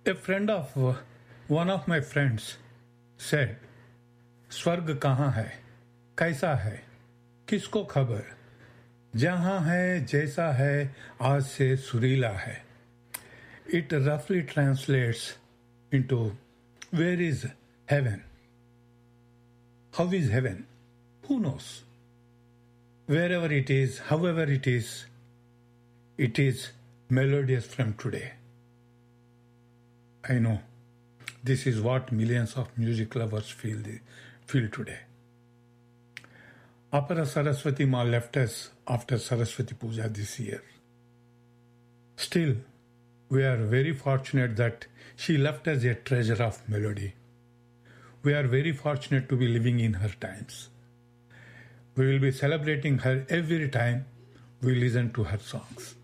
A friend of one of my friends said, स्वर्ग कहाँ है, कैसा है, किसको खबर, जहाँ है जैसा है आज से सुरीला है. It roughly translates into where is heaven? How is heaven? Who knows? Wherever it is, however it is melodious from today. I know this is what millions of music lovers feel today. Apara Saraswati Ma left us after Saraswati Puja this year. Still, we are very fortunate that she left us a treasure of melody. We are very fortunate to be living in her times. We will be celebrating her every time we listen to her songs.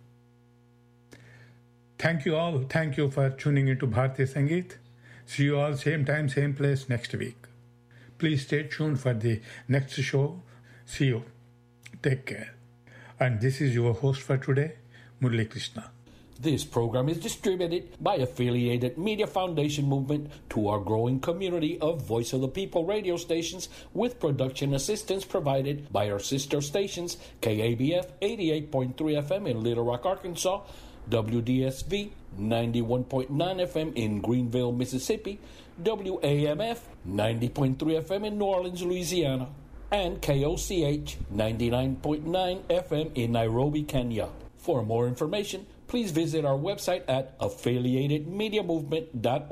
Thank you all. Thank you for tuning into Bharatiya Sangeet. See you all same time, same place next week. Please stay tuned for the next show. See you. Take care. And this is your host for today, Murali Krishna. This program is distributed by Affiliated Media Foundation Movement to our growing community of Voice of the People radio stations with production assistance provided by our sister stations KABF 88.3 FM in Little Rock, Arkansas, WDSV 91.9 FM in Greenville, Mississippi, WAMF 90.3 FM in New Orleans, Louisiana, and KOCH 99.9 FM in Nairobi, Kenya. For more information, please visit our website at affiliatedmediamovement.org.